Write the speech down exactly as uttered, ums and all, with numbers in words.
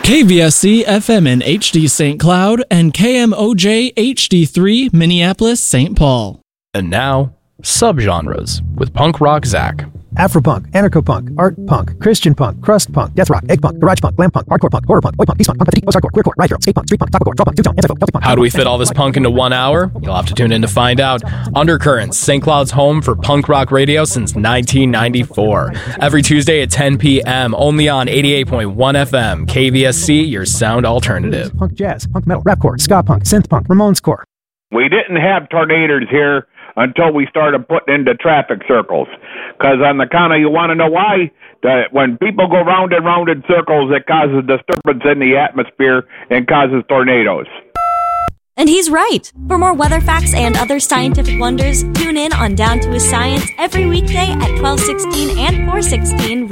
K V S C F M in H D Saint Cloud and K M O J H D three Minneapolis, Saint Paul. And now, subgenres with Punk Rock Zach. Afropunk, anarcho-punk, art punk, Christian punk, crust punk, death rock, egg punk, garage punk, glam punk, hardcore punk, horror punk, oi punk, peace punk, punk fatigue, post-hardcore, queercore, riot girl, skate punk, street punk, taco core, draw punk, two-tone, anti-folk, healthy punk. How do we fit all this punk into one hour? You'll have to tune in to find out. Undercurrents, Saint Cloud's home for punk rock radio since nineteen ninety-four. Every Tuesday at ten p.m. only on eighty-eight point one F M. K V S C, your sound alternative. Punk jazz, punk metal, rapcore, ska punk, synth punk, Ramones core. We didn't have tornadoes here until we started putting into traffic circles. Because on the counter, you want to know why? That when people go round and round in circles, it causes disturbance in the atmosphere and causes tornadoes. And he's right. For more weather facts and other scientific wonders, tune in on Down to His Science every weekday at twelve sixteen and four sixteen